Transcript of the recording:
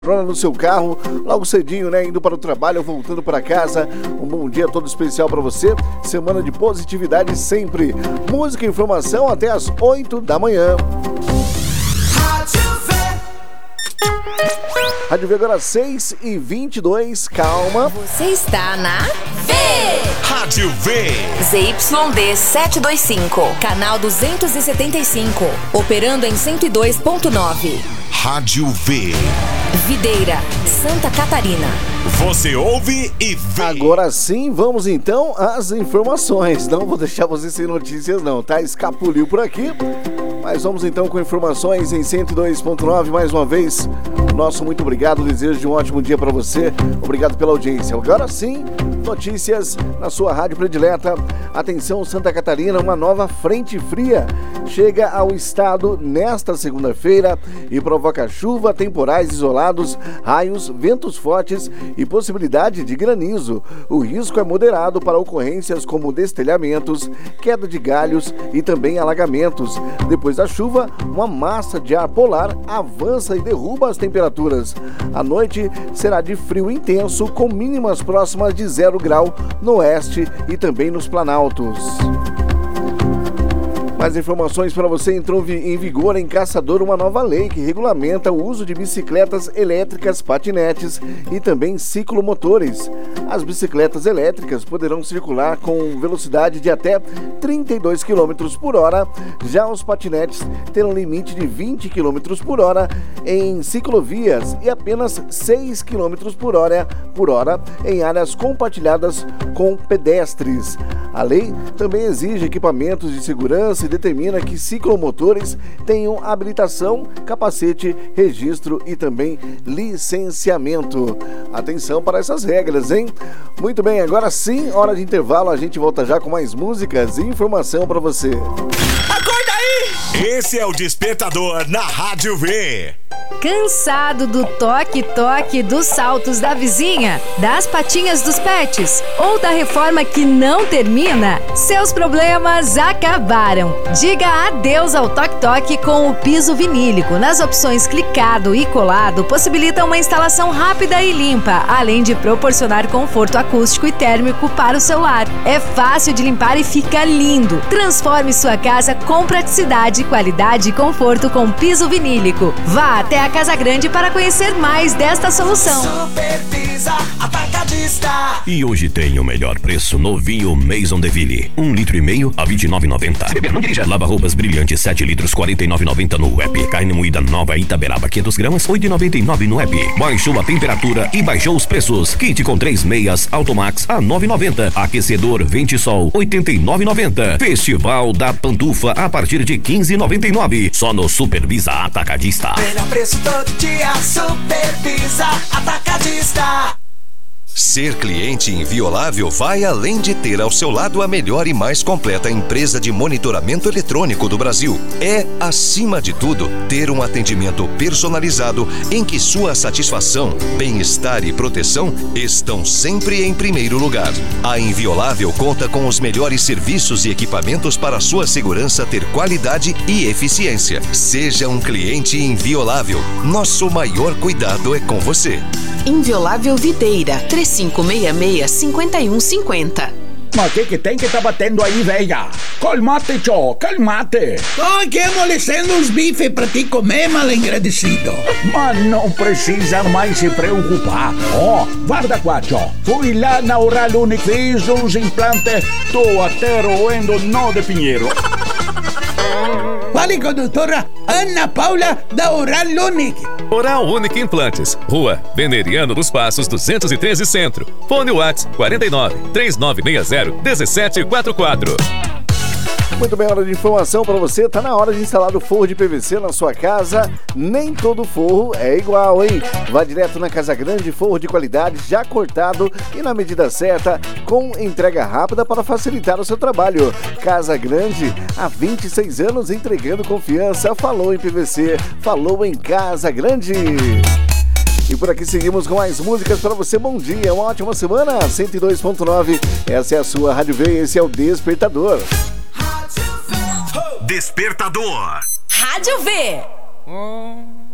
no seu carro, logo cedinho, né? Indo para o trabalho ou voltando para casa. Um bom dia todo especial para você. Semana de positividade sempre. Música e informação até as 8 da manhã. Rádio V agora 6h22, calma. Você está na V. Rádio V. ZYD 725, canal 275, operando em 102.9. Rádio V. Videira, Santa Catarina. Você ouve e vê. Agora sim, vamos então às informações. Não vou deixar você sem notícias não, tá? Escapuliu por aqui. Mas vamos então com informações em 102.9 mais uma vez. Nosso muito obrigado, desejo de um ótimo dia para você. Obrigado pela audiência. Agora sim, notícias na sua rádio predileta. Atenção Santa Catarina, uma nova frente fria chega ao estado nesta segunda-feira e provoca chuva, temporais isolados, raios, ventos fortes e possibilidade de granizo. O risco é moderado para ocorrências como destelhamentos, queda de galhos e também alagamentos. Depois da chuva, uma massa de ar polar avança e derruba as temperaturas. A noite será de frio intenso, com mínimas próximas de 0 grau no oeste e também nos planaltos. Mais informações para você. Entrou em vigor em Caçador uma nova lei que regulamenta o uso de bicicletas elétricas, patinetes e também ciclomotores. As bicicletas elétricas poderão circular com velocidade de até 32 km por hora. Já os patinetes terão limite de 20 km por hora em ciclovias e apenas 6 km por hora em áreas compartilhadas com pedestres. A lei também exige equipamentos de segurança e determina que ciclomotores tenham habilitação, capacete, registro e também licenciamento. Atenção para essas regras, hein? Muito bem, agora sim, hora de intervalo, a gente volta já com mais músicas e informação para você. Acorda aí! Esse é o Despertador na Rádio V. Cansado do toque-toque dos saltos da vizinha, das patinhas dos pets ou da reforma que não termina? Seus problemas acabaram. Diga adeus ao toque-toque com o piso vinílico. Nas opções clicado e colado, possibilita uma instalação rápida e limpa, além de proporcionar conforto acústico e térmico para o seu lar. É fácil de limpar e fica lindo. Transforme sua casa com praticidade, qualidade e conforto com piso vinílico. Vá até a Casa Grande para conhecer mais desta solução. Supervisa Atacadista. E hoje tem o melhor preço novinho Maison Deville. 1,5 litro a R$29,90. Se beber, não dirija. Lava-roupas brilhante 7 litros, R$49,90 no app. Carne moída nova Itaberaba 500 gramas, R$8,99 no app. Baixou a temperatura e baixou os preços. Kit com 3 meias Automax a R$9,90. Aquecedor Ventisol R$89,90. Festival da Pantufa a partir de R$15,99. Só no Supervisa Atacadista. Melhor preço todo dia, Supervisa Atacadista. Ser cliente inviolável vai além de ter ao seu lado a melhor e mais completa empresa de monitoramento eletrônico do Brasil. É, acima de tudo, ter um atendimento personalizado em que sua satisfação, bem-estar e proteção estão sempre em primeiro lugar. A Inviolável conta com os melhores serviços e equipamentos para sua segurança ter qualidade e eficiência. Seja um cliente inviolável. Nosso maior cuidado é com você. Inviolável Videira, 3566-5150. Mas o que tem que tá batendo aí, velha? Calmate, tchô, calmate. Tô aqui amolecendo uns bifes pra te comer, mal agradecido. Mas não precisa mais se preocupar. Ó, guarda qua, tchô. Fui lá na Oral Unique, fiz uns implantes, tô até roendo nó de pinheiro. Fale com a doutora Ana Paula da Oral Unique. Oral Unique Implantes, Rua Veneriano dos Passos 213 Centro. Fone WhatsApp 49 3960 1744. Muito bem, hora de informação para você. Tá na hora de instalar o forro de PVC na sua casa. Nem todo forro é igual, hein? Vá direto na Casa Grande, forro de qualidade, já cortado e na medida certa, com entrega rápida para facilitar o seu trabalho. Casa Grande, há 26 anos entregando confiança. Falou em PVC, falou em Casa Grande. E por aqui seguimos com mais músicas para você. Bom dia, uma ótima semana. 102.9, essa é a sua Rádio V, esse é o Despertador. Despertador. Rádio V.